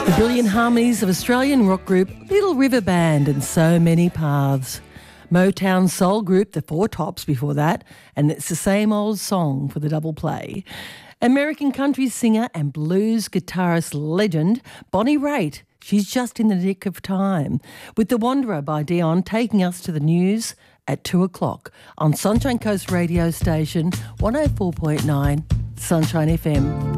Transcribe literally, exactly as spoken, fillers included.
The brilliant harmonies of Australian rock group Little River Band and So Many Paths. Motown soul group The Four Tops before that, and It's the Same Old Song for the double play. American country singer and blues guitarist legend Bonnie Raitt. She's just in the nick of time, with The Wanderer by Dion taking us to the news at two o'clock on Sunshine Coast radio station one oh four point nine Sunshine F M.